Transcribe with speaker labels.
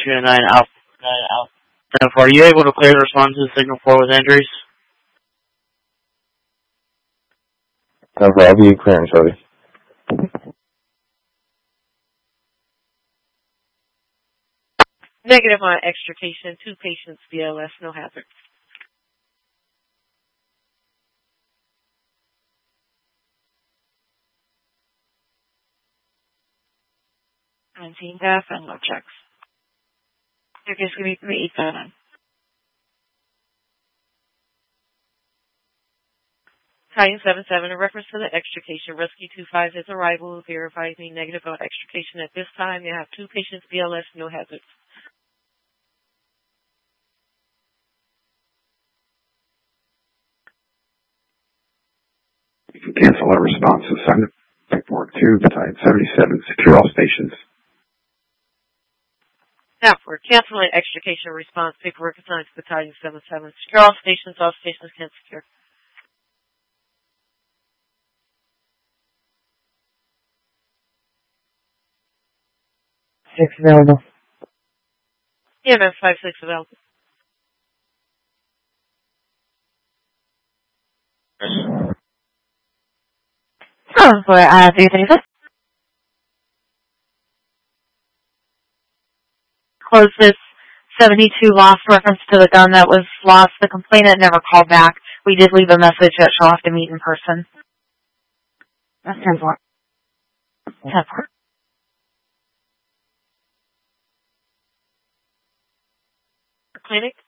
Speaker 1: Sierra 9 Alpha. 10 4. Are you able to clearly respond to the signal 4 with injuries?
Speaker 2: 10 4, I'll be clearing, Charlie.
Speaker 3: Negative on extrication. 2 patients BLS, no hazard. 19 death and no checks. Your case going to be 3879. Battalion 77, in reference to the extrication, Rescue 25 has arrival, verifies me negative on extrication at this time. You have 2 patients BLS, no hazards.
Speaker 4: You can cancel our response. Assignment paperwork 2, Battalion 77, secure all stations.
Speaker 3: Now, for canceling extrication response, paperwork assigned to Battalion 77. Secure all stations can secure.
Speaker 5: 6 available.
Speaker 3: EMS 5-6 available.
Speaker 6: For 336. Close this 72 lost reference to the gun that was lost. The complainant never called back. We did leave a message that she'll have to meet in person.
Speaker 5: That's 10 4.
Speaker 6: 10 4.
Speaker 3: Clinic